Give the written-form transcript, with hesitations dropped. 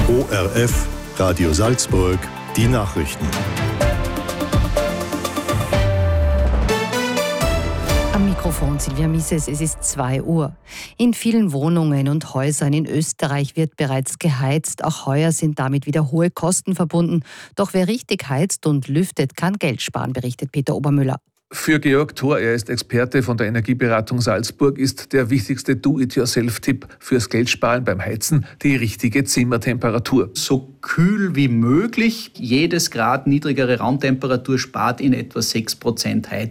ORF, Radio Salzburg, die Nachrichten. Am Mikrofon Silvia Misses, es ist 2 Uhr. In vielen Wohnungen und Häusern in Österreich wird bereits geheizt. Auch heuer sind damit wieder hohe Kosten verbunden. Doch wer richtig heizt und lüftet, kann Geld sparen, berichtet Peter Obermüller. Für Georg Thor, er ist Experte von der Energieberatung Salzburg, ist der wichtigste Do-it-yourself-Tipp fürs Geldsparen beim Heizen die richtige Zimmertemperatur. So kühl wie möglich. Jedes Grad niedrigere Raumtemperatur spart in etwa 6% Heizung.